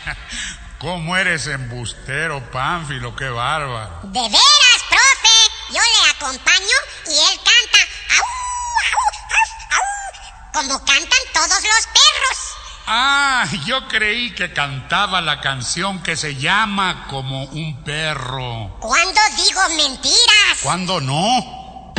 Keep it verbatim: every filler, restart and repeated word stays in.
¿Cómo eres embustero, Pánfilo? ¡Qué bárbaro! De veras, profe. Yo le acompaño y él canta aú, aú, aú, como cantan todos los perros. Ah, yo creí que cantaba la canción que se llama Como un perro. ¿Cuándo digo mentiras? ¿Cuándo no?